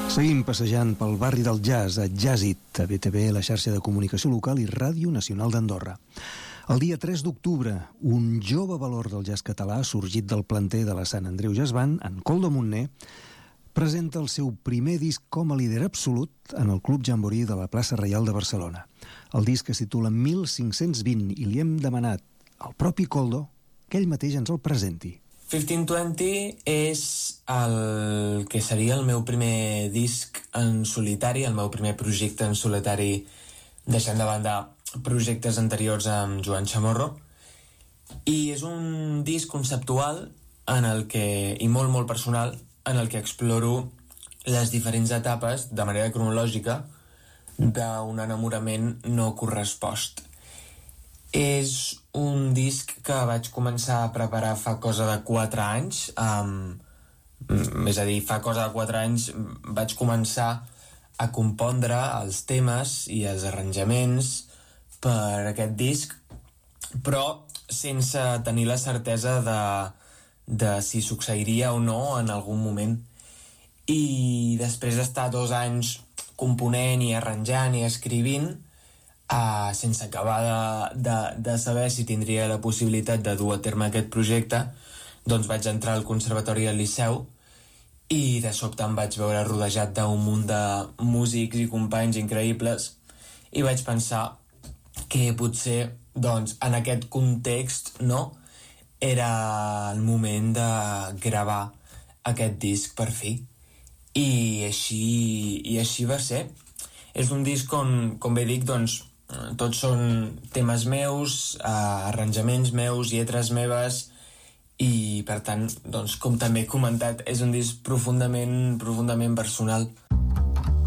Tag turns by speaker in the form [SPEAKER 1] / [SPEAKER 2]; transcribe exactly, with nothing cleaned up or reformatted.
[SPEAKER 1] Seguim passejant pel barri del jazz a Jazzit, a B T V, la xarxa de comunicació local i Ràdio Nacional d'Andorra. El dia tres d'octubre, un jove valor del jazz català sorgit del planter de la Sant Andreu Jazz Band, en Koldo Montner, presenta el seu primer disc com a líder absolut en el Club Jamboree de la plaça Reial de Barcelona. El disc es titula mil cinc-cents vint i li hem demanat al propi Koldo que ell mateix ens el presenti.
[SPEAKER 2] quinze vint és el que seria el meu primer disc en solitari, el meu primer projecte en solitari, deixant de banda projectes anteriors amb Joan Chamorro, i és un disc conceptual en el que, i molt molt personal, en el que exploro les diferents etapes de manera cronològica d'un enamorament no correspost. És un disc que vaig començar a preparar fa cosa de quatre anys, um, és a dir, fa cosa de quatre anys vaig començar a compondre els temes i els arranjaments per aquest disc, però sense tenir la certesa de, de si succeiria o no en algun moment. I després d'estar dos anys component i arranjant i escrivint, Uh, sense acabar de, de, de saber si tindria la possibilitat de dur a terme aquest projecte, doncs vaig entrar al Conservatori del Liceu i de sobte em vaig veure rodejat d'un munt de músics i companys increïbles i vaig pensar que potser doncs, en aquest context no, era el moment de gravar aquest disc per fi, i així, i així va ser. És un disc com, com bé dic, doncs tots són temes meus, eh, arranjaments meus, lletres meves, i per tant, doncs, com també he comentat, és un disc profundament, profundament personal.